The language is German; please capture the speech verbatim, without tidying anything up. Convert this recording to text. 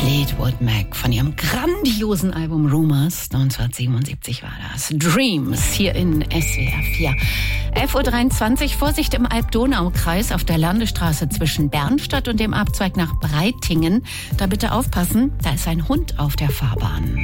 Fleetwood Mac von ihrem grandiosen Album Rumors. neunzehnhundertsiebenundsiebzig war das. Dreams hier in S W R vier. elf Uhr dreiundzwanzig, Vorsicht im Alb-Donau-Kreis auf der Landesstraße zwischen Bernstadt und dem Abzweig nach Breitingen. Da bitte aufpassen, da ist ein Hund auf der Fahrbahn.